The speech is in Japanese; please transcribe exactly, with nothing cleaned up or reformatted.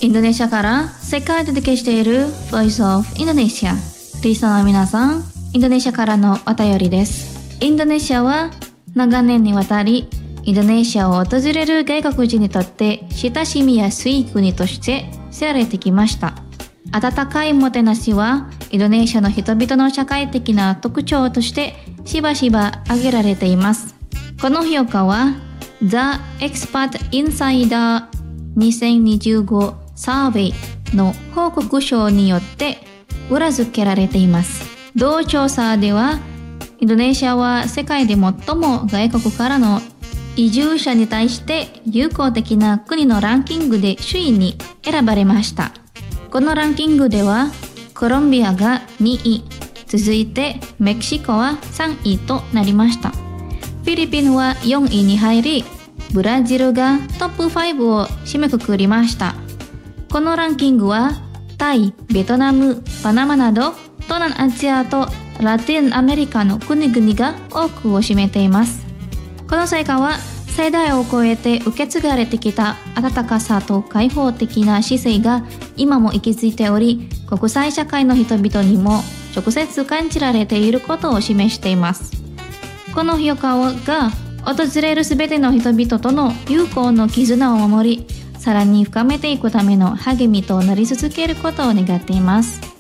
インドネシアから世界で届けしている Voice of Indonesia。リスナーの皆さん、インドネシアからのお便りです。インドネシアは長年にわたり、インドネシアを訪れる外国人にとって親しみやすい国として知られてきました。温かいもてなしは、インドネシアの人々の社会的な特徴としてしばしば挙げられています。この評価は、The Expat Insider にせんにじゅうごサーベイの報告書によって裏付けられています。同調査では、インドネシアは世界で最も外国からの移住者に対して友好的な国のランキングで首位に選ばれました。このランキングでは、コロンビアがにい、続いてメキシコはさんいとなりました。フィリピンはよんいに入り、ブラジルがトップごを締めくくりました。このランキングはタイ、ベトナム、パナマなど東南アジアとラテンアメリカの国々が多くを占めています。この成果は世代を超えて受け継がれてきた温かさと開放的な姿勢が今も息づいており、国際社会の人々にも直接感じられていることを示しています。この評価が訪れるすべての人々との友好の絆を守り、さらに深めていくための励みとなり続けることを願っています。